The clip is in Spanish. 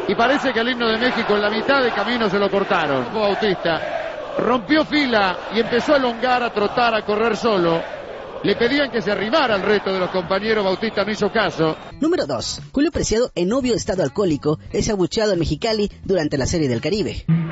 Y parece que el himno de México en la mitad de camino se lo cortaron. Bautista rompió fila y empezó a elongar, a trotar, a correr solo. Le pedían que se arrimara al resto de los compañeros. Bautista no hizo caso. Número 2. Julio Preciado, en obvio estado alcohólico, es abucheado en Mexicali durante la Serie del Caribe.